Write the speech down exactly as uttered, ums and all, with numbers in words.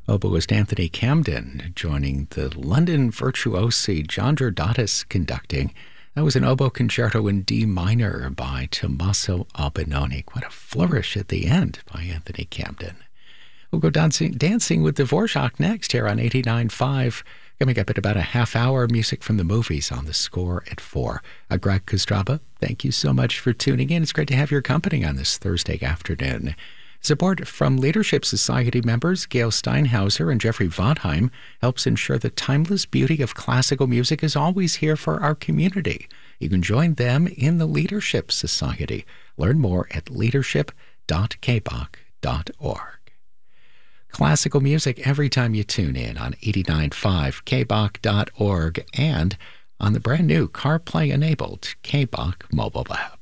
Oboist Anthony Camden joining the London virtuosi Chandra Dottis conducting. That was an oboe concerto in D minor by Tommaso Albinoni. What a flourish at the end by Anthony Camden. We'll go dancing, dancing with Dvorak next here on eighty-nine point five. Coming up at about a half hour, music from the movies on the score at four. Uh, Greg Kostraba, thank you so much for tuning in. It's great to have your company on this Thursday afternoon. Support from Leadership Society members Gail Steinhauser and Jeffrey Vautheim helps ensure the timeless beauty of classical music is always here for our community. You can join them in the Leadership Society. Learn more at leadership dot k b o c dot org. Classical music every time you tune in on eighty-nine point five k b o c dot org and on the brand new CarPlay-enabled K B O C mobile app.